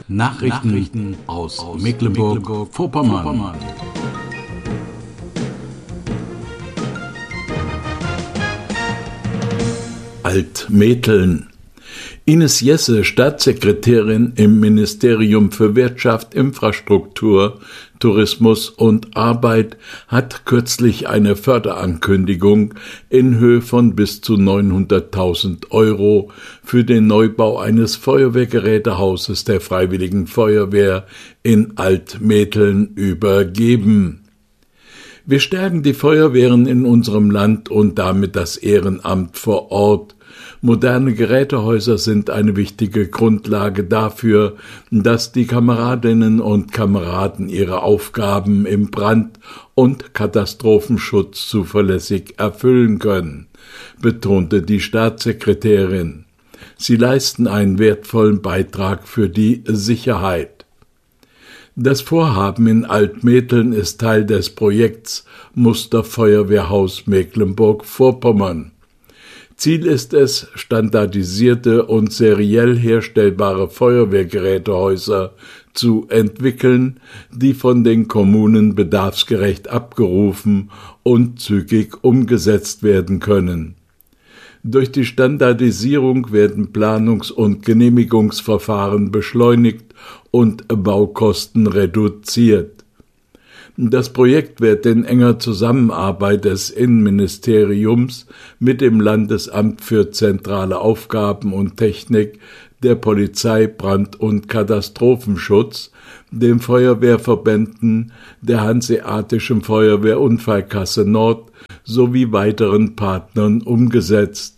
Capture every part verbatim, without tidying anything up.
Nachrichten, Nachrichten aus, aus Mecklenburg-Vorpommern. Mecklenburg Altmetteln. Ines Jesse, Staatssekretärin im Ministerium für Wirtschaft, Infrastruktur, Tourismus und Arbeit, hat kürzlich eine Förderankündigung in Höhe von bis zu neunhunderttausend Euro für den Neubau eines Feuerwehrgerätehauses der Freiwilligen Feuerwehr in Altmetteln übergeben. Wir stärken die Feuerwehren in unserem Land und damit das Ehrenamt vor Ort. Moderne Gerätehäuser sind eine wichtige Grundlage dafür, dass die Kameradinnen und Kameraden ihre Aufgaben im Brand- und Katastrophenschutz zuverlässig erfüllen können, betonte die Staatssekretärin. Sie leisten einen wertvollen Beitrag für die Sicherheit. Das Vorhaben in Altmetteln ist Teil des Projekts Musterfeuerwehrhaus Mecklenburg-Vorpommern. Ziel ist es, standardisierte und seriell herstellbare Feuerwehrgerätehäuser zu entwickeln, die von den Kommunen bedarfsgerecht abgerufen und zügig umgesetzt werden können. Durch die Standardisierung werden Planungs- und Genehmigungsverfahren beschleunigt und Baukosten reduziert. Das Projekt wird in enger Zusammenarbeit des Innenministeriums mit dem Landesamt für zentrale Aufgaben und Technik, der Polizei, Brand- und Katastrophenschutz, den Feuerwehrverbänden, der Hanseatischen Feuerwehrunfallkasse Nord sowie weiteren Partnern umgesetzt.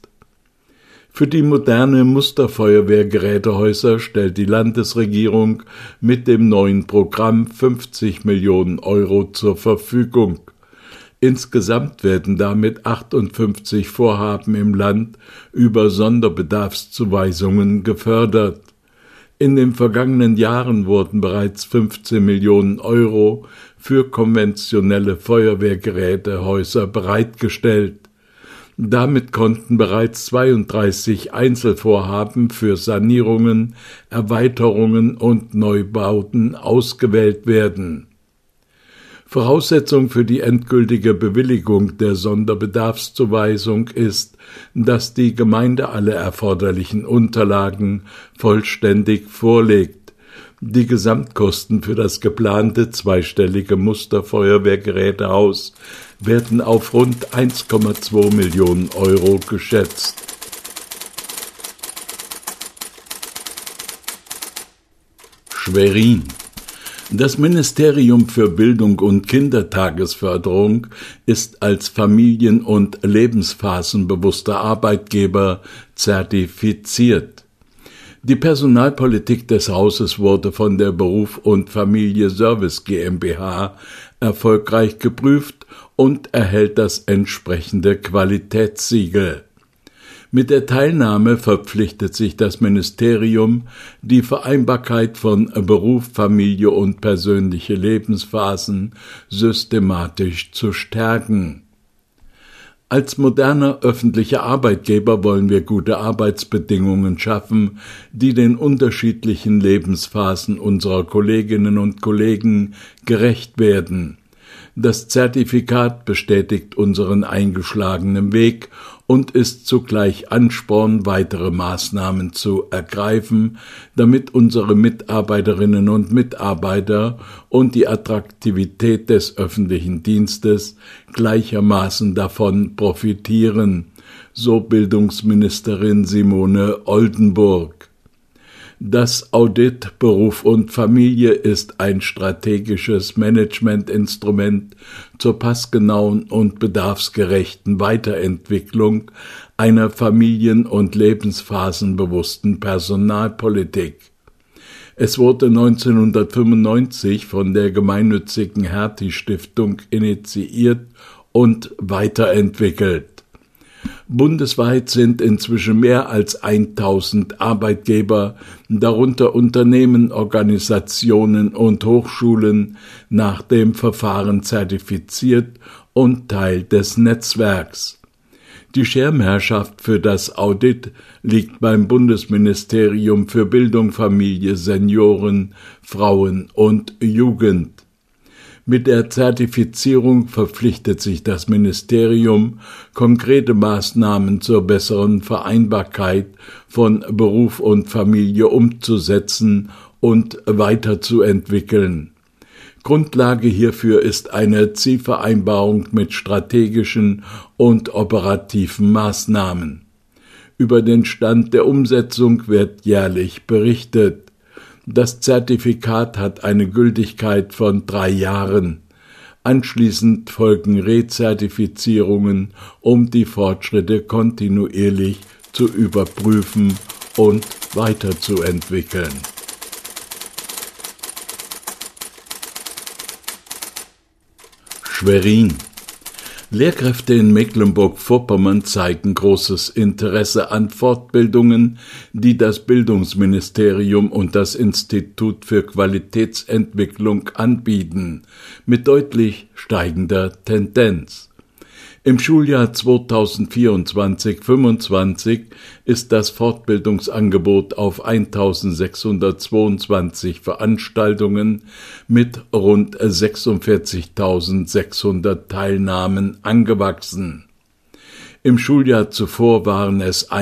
Für die moderne Musterfeuerwehrgerätehäuser stellt die Landesregierung mit dem neuen Programm fünfzig Millionen Euro zur Verfügung. Insgesamt werden damit achtundfünfzig Vorhaben im Land über Sonderbedarfszuweisungen gefördert. In den vergangenen Jahren wurden bereits fünfzehn Millionen Euro für konventionelle Feuerwehrgerätehäuser bereitgestellt. Damit konnten bereits zweiunddreißig Einzelvorhaben für Sanierungen, Erweiterungen und Neubauten ausgewählt werden. Voraussetzung für die endgültige Bewilligung der Sonderbedarfszuweisung ist, dass die Gemeinde alle erforderlichen Unterlagen vollständig vorlegt. Die Gesamtkosten für das geplante zweistellige Musterfeuerwehrgerätehaus werden auf rund eins Komma zwei Millionen Euro geschätzt. Schwerin. Das Ministerium für Bildung und Kindertagesförderung ist als familien- und lebensphasenbewusster Arbeitgeber zertifiziert. Die Personalpolitik des Hauses wurde von der Beruf und Familie Service GmbH erfolgreich geprüft und erhält das entsprechende Qualitätssiegel. Mit der Teilnahme verpflichtet sich das Ministerium, die Vereinbarkeit von Beruf, Familie und persönliche Lebensphasen systematisch zu stärken. Als moderner öffentlicher Arbeitgeber wollen wir gute Arbeitsbedingungen schaffen, die den unterschiedlichen Lebensphasen unserer Kolleginnen und Kollegen gerecht werden. Das Zertifikat bestätigt unseren eingeschlagenen Weg und ist zugleich Ansporn, weitere Maßnahmen zu ergreifen, damit unsere Mitarbeiterinnen und Mitarbeiter und die Attraktivität des öffentlichen Dienstes gleichermaßen davon profitieren, so Bildungsministerin Simone Oldenburg. Das Audit Beruf und Familie ist ein strategisches Managementinstrument zur passgenauen und bedarfsgerechten Weiterentwicklung einer familien- und lebensphasenbewussten Personalpolitik. Es wurde neunzehnhundertfünfundneunzig von der gemeinnützigen Hertie-Stiftung initiiert und weiterentwickelt. Bundesweit sind inzwischen mehr als tausend Arbeitgeber, darunter Unternehmen, Organisationen und Hochschulen, nach dem Verfahren zertifiziert und Teil des Netzwerks. Die Schirmherrschaft für das Audit liegt beim Bundesministerium für Bildung, Familie, Senioren, Frauen und Jugend. Mit der Zertifizierung verpflichtet sich das Ministerium, konkrete Maßnahmen zur besseren Vereinbarkeit von Beruf und Familie umzusetzen und weiterzuentwickeln. Grundlage hierfür ist eine Zielvereinbarung mit strategischen und operativen Maßnahmen. Über den Stand der Umsetzung wird jährlich berichtet. Das Zertifikat hat eine Gültigkeit von drei Jahren. Anschließend folgen Rezertifizierungen, um die Fortschritte kontinuierlich zu überprüfen und weiterzuentwickeln. Schwerin. Lehrkräfte in Mecklenburg-Vorpommern zeigen großes Interesse an Fortbildungen, die das Bildungsministerium und das Institut für Qualitätsentwicklung anbieten, mit deutlich steigender Tendenz. Im Schuljahr zweitausendvierundzwanzig fünfundzwanzig ist das Fortbildungsangebot auf eintausendsechshundertzweiundzwanzig Veranstaltungen mit rund sechsundvierzigtausendsechshundert Teilnahmen angewachsen. Im Schuljahr zuvor waren es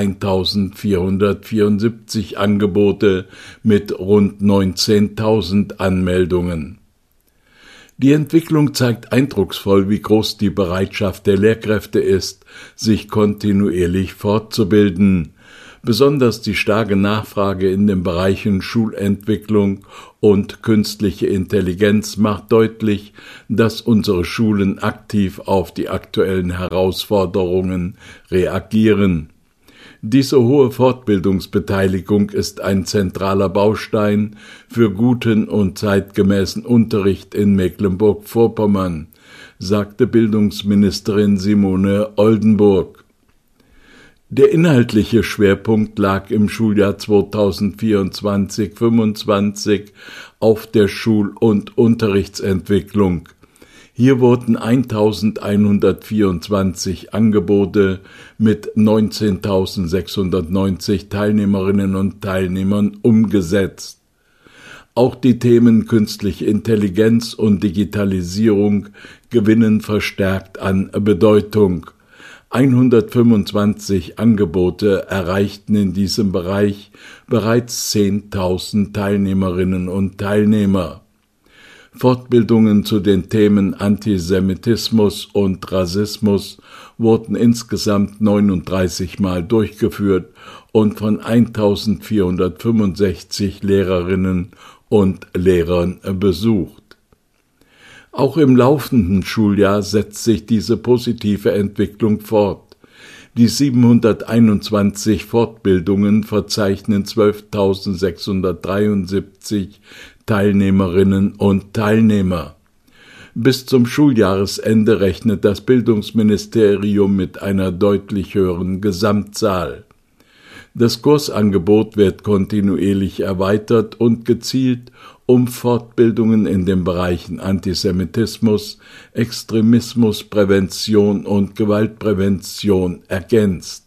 eintausendvierhundertvierundsiebzig Angebote mit rund neunzehntausend Anmeldungen. Die Entwicklung zeigt eindrucksvoll, wie groß die Bereitschaft der Lehrkräfte ist, sich kontinuierlich fortzubilden. Besonders die starke Nachfrage in den Bereichen Schulentwicklung und künstliche Intelligenz macht deutlich, dass unsere Schulen aktiv auf die aktuellen Herausforderungen reagieren. Diese hohe Fortbildungsbeteiligung ist ein zentraler Baustein für guten und zeitgemäßen Unterricht in Mecklenburg-Vorpommern, sagte Bildungsministerin Simone Oldenburg. Der inhaltliche Schwerpunkt lag im Schuljahr zweitausendvierundzwanzig fünfundzwanzig auf der Schul- und Unterrichtsentwicklung. Hier wurden eintausendeinhundertvierundzwanzig Angebote mit neunzehntausendsechshundertneunzig Teilnehmerinnen und Teilnehmern umgesetzt. Auch die Themen künstliche Intelligenz und Digitalisierung gewinnen verstärkt an Bedeutung. hundertfünfundzwanzig Angebote erreichten in diesem Bereich bereits zehntausend Teilnehmerinnen und Teilnehmer. Fortbildungen zu den Themen Antisemitismus und Rassismus wurden insgesamt neununddreißig Mal durchgeführt und von eintausendvierhundertfünfundsechzig Lehrerinnen und Lehrern besucht. Auch im laufenden Schuljahr setzt sich diese positive Entwicklung fort. Die siebenhunderteinundzwanzig Fortbildungen verzeichnen zwölftausendsechshundertdreiundsiebzig Teilnehmerinnen und Teilnehmer. Bis zum Schuljahresende rechnet das Bildungsministerium mit einer deutlich höheren Gesamtzahl. Das Kursangebot wird kontinuierlich erweitert und gezielt um Fortbildungen in den Bereichen Antisemitismus, Extremismusprävention und Gewaltprävention ergänzt.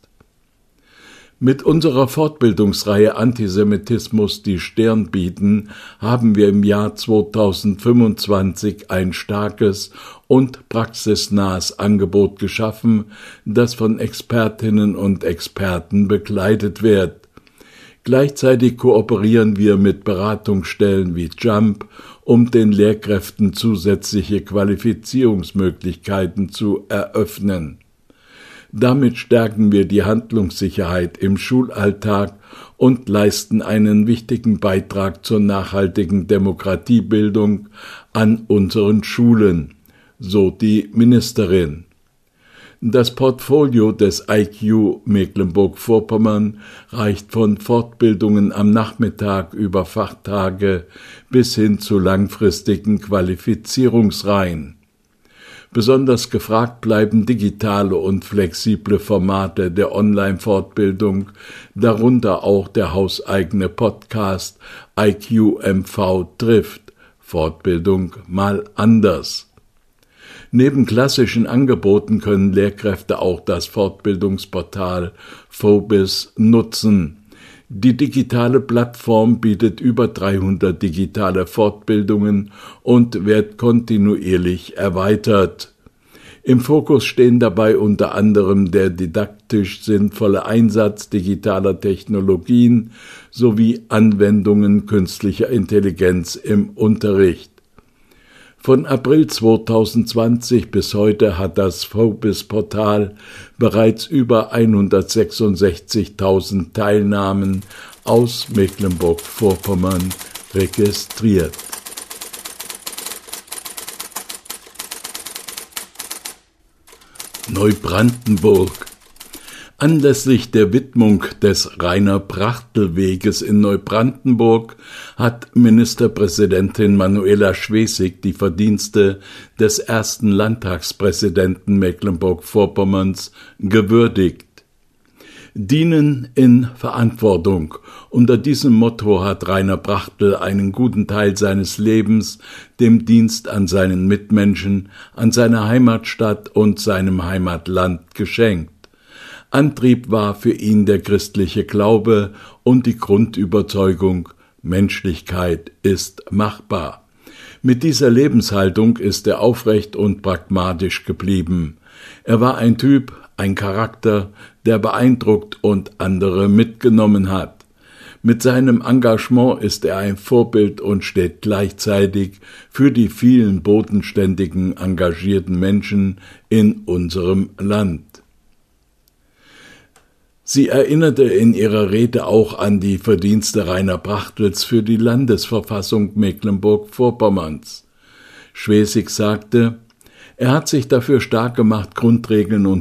Mit unserer Fortbildungsreihe Antisemitismus die Stirn bieten, haben wir im Jahr zweitausendfünfundzwanzig ein starkes und praxisnahes Angebot geschaffen, das von Expertinnen und Experten begleitet wird. Gleichzeitig kooperieren wir mit Beratungsstellen wie JUMP, um den Lehrkräften zusätzliche Qualifizierungsmöglichkeiten zu eröffnen. Damit stärken wir die Handlungssicherheit im Schulalltag und leisten einen wichtigen Beitrag zur nachhaltigen Demokratiebildung an unseren Schulen, so die Ministerin. Das Portfolio des I Q Mecklenburg-Vorpommern reicht von Fortbildungen am Nachmittag über Fachtage bis hin zu langfristigen Qualifizierungsreihen. Besonders gefragt bleiben digitale und flexible Formate der Online-Fortbildung, darunter auch der hauseigene Podcast I Q M V trifft, Fortbildung mal anders. Neben klassischen Angeboten können Lehrkräfte auch das Fortbildungsportal Phobis nutzen. Die digitale Plattform bietet über dreihundert digitale Fortbildungen und wird kontinuierlich erweitert. Im Fokus stehen dabei unter anderem der didaktisch sinnvolle Einsatz digitaler Technologien sowie Anwendungen künstlicher Intelligenz im Unterricht. Von April zweitausendzwanzig bis heute hat das Phobis-Portal bereits über hundertsechsundsechzigtausend Teilnahmen aus Mecklenburg-Vorpommern registriert. Neubrandenburg. Anlässlich der Widmung des Rainer-Brachtl-Weges in Neubrandenburg hat Ministerpräsidentin Manuela Schwesig die Verdienste des ersten Landtagspräsidenten Mecklenburg-Vorpommerns gewürdigt. Dienen in Verantwortung. Unter diesem Motto hat Rainer Brachtl einen guten Teil seines Lebens dem Dienst an seinen Mitmenschen, an seiner Heimatstadt und seinem Heimatland geschenkt. Antrieb war für ihn der christliche Glaube und die Grundüberzeugung, Menschlichkeit ist machbar. Mit dieser Lebenshaltung ist er aufrecht und pragmatisch geblieben. Er war ein Typ, ein Charakter, der beeindruckt und andere mitgenommen hat. Mit seinem Engagement ist er ein Vorbild und steht gleichzeitig für die vielen bodenständigen, engagierten Menschen in unserem Land. Sie erinnerte in ihrer Rede auch an die Verdienste Rainer Brachtls für die Landesverfassung Mecklenburg-Vorpommerns. Schwesig sagte, er hat sich dafür stark gemacht, Grundregeln und